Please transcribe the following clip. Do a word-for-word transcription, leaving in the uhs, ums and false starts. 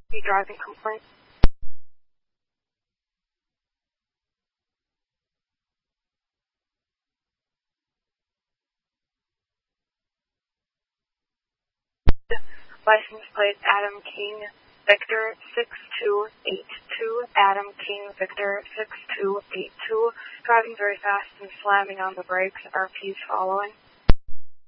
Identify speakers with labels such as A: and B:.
A: The driving complaint. License plate Adam King, Victor six two eight two. Adam King, Victor six two eight two. Driving very fast and slamming on the brakes. R Ps following.